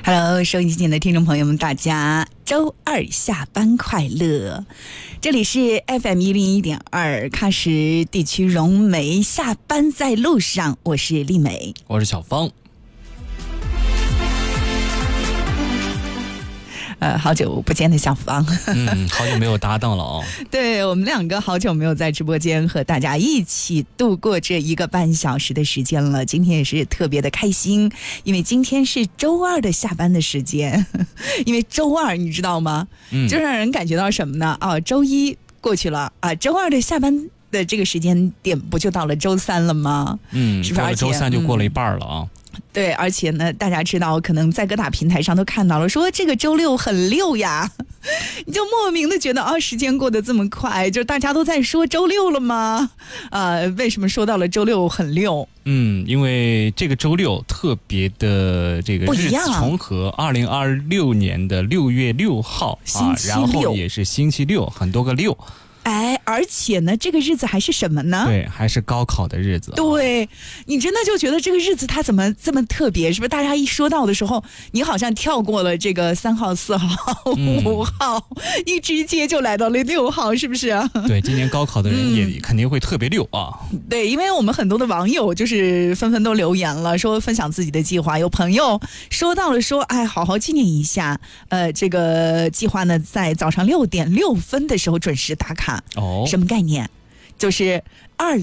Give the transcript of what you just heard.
Hello， 收音机前的听众朋友们，大家周二下班快乐！这里是 FM101.2 喀什地区融媒，下班在路上，我是丽美， 我是小芳。 好久不见的小芳， 好久没有搭档了哦。 对，我们两个好久没有在直播间和大家一起度过这1个半小时的时间了。今天也是特别的开心，因为今天是周二的下班的时间。因为周二你知道吗？就让人感觉到什么呢？周一过去了啊，周二的下班的这个时间点不就到了周三了吗？是不是？ 周三就过了一半了啊。 对，而且呢，大家知道，可能在各大平台上都看到了，说这个周六很溜呀，你就莫名的觉得时间过得这么快，就大家都在说周六了吗？为什么说到了周六很溜？ 因为这个周六特别的这个日子重合，2026年的6月6号星期六， 然后也是星期六，很多个六。 而且呢，这个日子还是什么呢？ 对，还是高考的日子。 对，你真的就觉得这个日子它怎么这么特别？是不是？大家一说到的时候，你好像跳过了这个3号、4号、5号，你直接就来到了6号，是不是？ 对，今年高考的人也肯定会特别溜啊。 对，因为我们很多的网友就是纷纷都留言了，说分享自己的计划。有朋友说到了说，好好纪念一下，这个计划呢，在早上6点6分的时候准时打卡。 哦， 什么概念？就是